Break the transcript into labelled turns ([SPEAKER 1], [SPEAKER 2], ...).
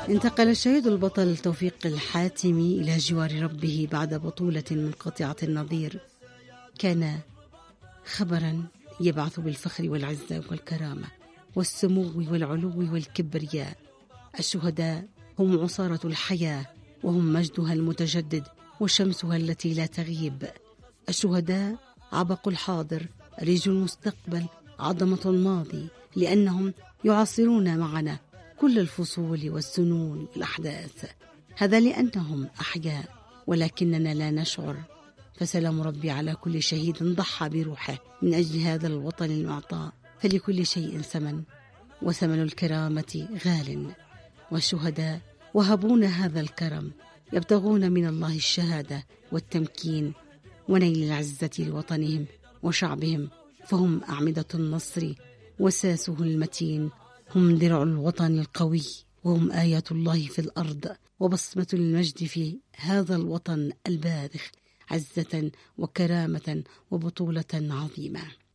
[SPEAKER 1] انتقل الشهيد البطل توفيق الحاتمي إلى جوار ربه بعد بطولة منقطعة النظير كان خبرا يبعث بالفخر والعزة والكرامة والسمو والعلو والكبرياء. الشهداء هم عصارة الحياة، وهم مجدها المتجدد وشمسها التي لا تغيب. الشهداء عبق الحاضر، ريج المستقبل، عظمة الماضي، لأنهم يعاصرون معنا كل الفصول والسنون والأحداث. هذا لأنهم أحياء ولكننا لا نشعر. فسلام ربي على كل شهيد ضحى بروحه من أجل هذا الوطن المعطاء، فلكل شيء ثمن، وثمن الكرامة غال. والشهداء وهبون هذا الكرم يبتغون من الله الشهادة والتمكين ونيل العزة لوطنهم وشعبهم، فهم أعمدة النصر وساسه المتين، هم درع الوطن القوي، وهم آيات الله في الأرض وبصمة المجد في هذا الوطن الباذخ، عزة وكرامة وبطولة عظيمة.